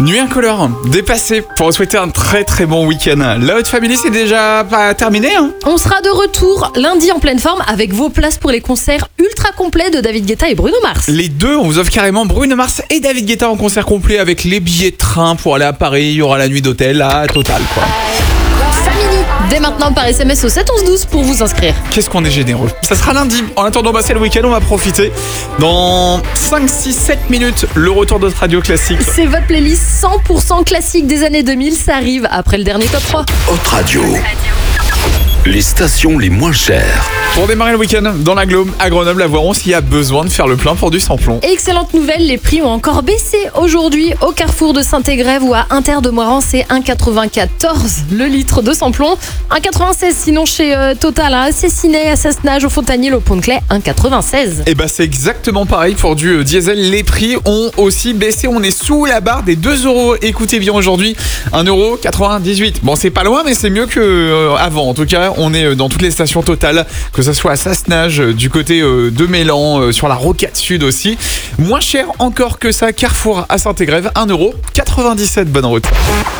Nuit incolore, dépassé pour souhaiter un très très bon week-end. La Haute Family, c'est déjà pas terminé, hein. On sera de retour lundi en pleine forme avec vos places pour les concerts ultra complets de David Guetta et Bruno Mars. Les deux, on vous offre carrément Bruno Mars et David Guetta en concert complet avec les billets de train pour aller à Paris. Il y aura la nuit d'hôtel, la totale quoi. Family, dès maintenant par SMS au 7 11 12 pour vous inscrire. Qu'est-ce qu'on est généreux. Ça sera lundi. En attendant, c'est le week-end, on va profiter. Dans 5, 6, 7 minutes, le retour de notre radio classique. C'est votre playlist 100% classique des années 2000. Ça arrive après le dernier top 3. Haute Radio. Les stations les moins chères. Pour démarrer le week-end, dans l'Agglome, à Grenoble, à Voiron, s'il y a besoin de faire le plein pour du samplon. Excellente nouvelle, les prix ont encore baissé aujourd'hui au carrefour de Saint-Égrève ou à Inter de Moirans, c'est 1,94 le litre de samplon. 1,96 sinon chez Total, à Cessinet, à Sassenage, au Fontanier, au Pont-de-Clay, 1,96. Et c'est exactement pareil pour du diesel. Les prix ont aussi baissé. On est sous la barre des 2 €. Écoutez bien aujourd'hui, 1,98 €. Bon, c'est pas loin, mais c'est mieux qu'avant. En tout cas, on est dans toutes les stations Total, que ce soit à Sassenage, du côté de Mélan, sur la Rocade Sud aussi. Moins cher encore que ça, Carrefour à Saint-Égrève, 1,97 €. Bonne route.